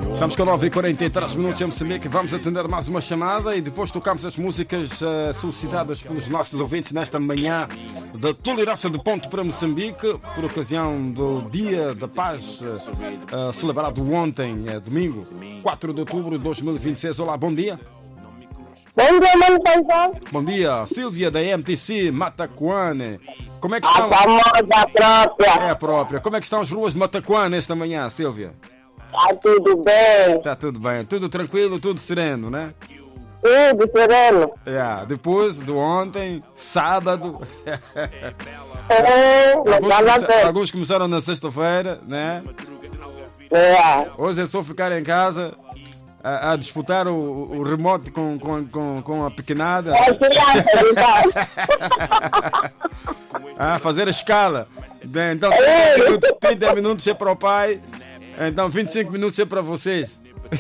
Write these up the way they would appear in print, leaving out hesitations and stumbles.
Estamos com 9h43 minutos em Moçambique. Vamos atender mais uma chamada e depois tocamos as músicas solicitadas pelos nossos ouvintes nesta manhã da tolerância de ponto para Moçambique, por ocasião do Dia da Paz, celebrado ontem, domingo, 4 de outubro de 2026. Olá, bom dia. Bom dia, mano Paizão. Bom dia, Silvia da MTC Matacoane. Como é que estão? A famosa própria. É a própria. Como é que estão as ruas de Matacoane esta manhã, Silvia? Tá tudo bem. Está tudo bem, tudo tranquilo, tudo sereno, né? Tudo sereno. Depois do ontem, sábado. Alguns começaram na sexta-feira, né? Hoje é só ficar em casa a disputar o remote com a pequenada. Fazer a escala. Então 30 minutos é para o pai, então 25 minutos é para vocês.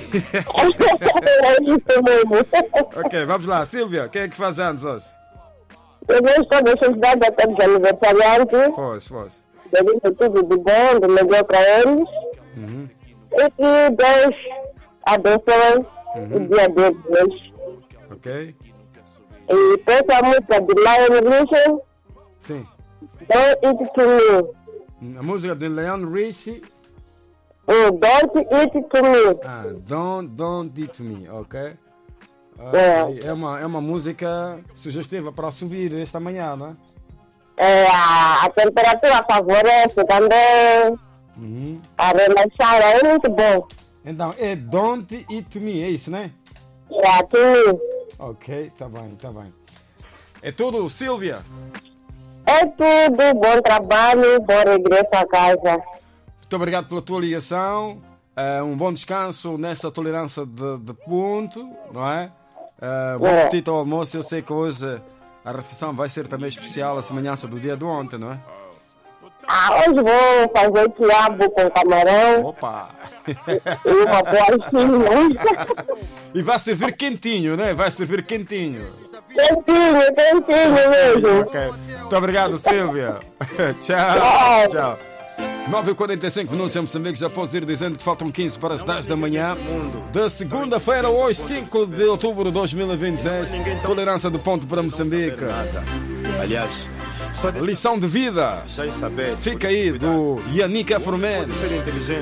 Ok, vamos lá. Silvia, quem é que faz anos hoje? Eu estou na sociedade a todos os aniversariantes. Pois. Desejo tudo de bom, de melhor para eles. E que Deus abençoe o dia deles hoje. Ok. E pensa a música de Lion Richie. Sim. Don't Eat To Me. A música de Leon Richie. Don't Eat To Me. Don't Eat To Me, ok. É uma música sugestiva para subir esta manhã, não é? A temperatura favorece também. A relaxar é muito bom. Então, é Don't Eat To Me, é isso, né? To me. Ok, tá bem. É tudo, Silvia? É tudo, bom trabalho, bom regresso a casa. Muito obrigado pela tua ligação. Um bom descanso nesta tolerância de ponto, não é? Bom apetite ao almoço. Eu sei que hoje a refeição vai ser também especial, a semelhança do dia de ontem, não é? Hoje vou fazer quiabo com camarão. Opa! E uma boazinha. E vai servir quentinho, né? Vai servir quentinho. Quentinho mesmo. Ok. Muito obrigado, Silvia. Tchau. 9h45 minutos em Moçambique. Já posso ir dizendo que faltam 15 para as 10 da manhã da segunda-feira, hoje 5 de outubro de 2026. Tolerância de ponto para Moçambique. Aliás, lição de vida. Fica aí do Yannick Afroman.